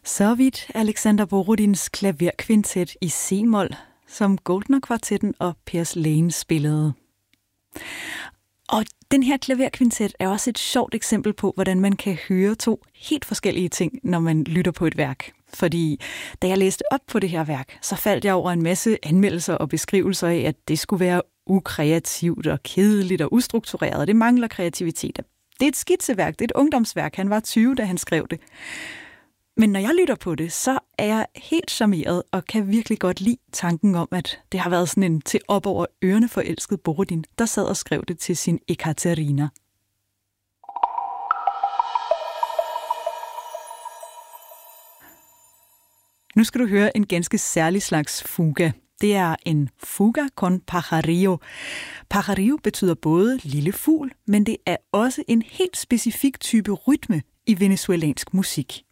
Så vidt Alexander Borodins klaverkvintet i C-mol, som Goldner-kvartetten og Piers Lane spillede. Og den her klaverkvintet er også et sjovt eksempel på, hvordan man kan høre to helt forskellige ting, når man lytter på et værk. Fordi da jeg læste op på det her værk, så faldt jeg over en masse anmeldelser og beskrivelser af, at det skulle være ukreativt og kedeligt og ustruktureret. Det mangler kreativitet. Det er et skitseværk, det er et ungdomsværk. Han var 20, da han skrev det. Men når jeg lytter på det, så er jeg helt charmeret og kan virkelig godt lide tanken om, at det har været sådan en til op over ørerne forelsket Borodin, der sad og skrev det til sin Ekaterina. Nu skal du høre en ganske særlig slags fuga. Det er en fuga con pajarillo. Pajarillo betyder både lille fugl, men det er også en helt specifik type rytme i venezuelansk musik.